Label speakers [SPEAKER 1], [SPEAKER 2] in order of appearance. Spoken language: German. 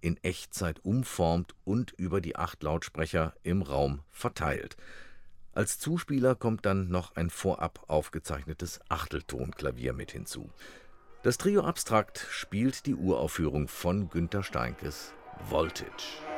[SPEAKER 1] in Echtzeit umformt und über die 8 Lautsprecher im Raum verteilt. Als Zuspieler kommt dann noch ein vorab aufgezeichnetes Achteltonklavier mit hinzu. Das Trio Abstrakt spielt die Uraufführung von Günter Steinkes Voltage.